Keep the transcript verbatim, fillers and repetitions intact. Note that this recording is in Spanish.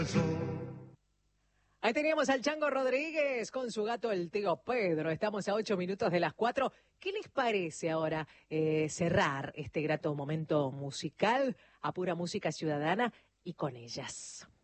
Ahí teníamos al Chango Rodríguez con su gato el tío Pedro. Estamos a ocho minutos de las cuatro. ¿Qué les parece ahora eh, cerrar este grato momento musical a pura música ciudadana y con ellas?